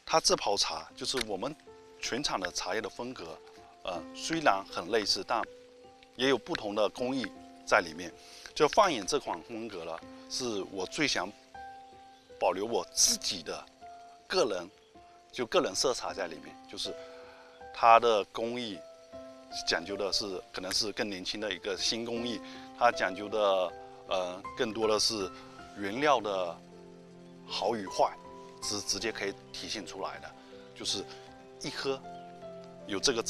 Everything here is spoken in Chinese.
它这泡茶就是我们全场的茶叶的风格，虽然很类似，但也有不同的工艺在里面。就放眼这款风格了，是我最想保留我自己的个人色彩在里面，就是它的工艺讲究的是可能是更年轻的一个新工艺，它讲究的更多的是原料的好与坏，直接可以体现出来的，就是一喝有这个